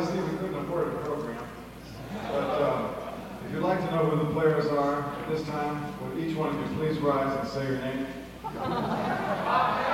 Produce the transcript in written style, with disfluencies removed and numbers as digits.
obviously we couldn't afford a program. But if you'd like to know who the players are at this time, would each one of you please rise and say your name?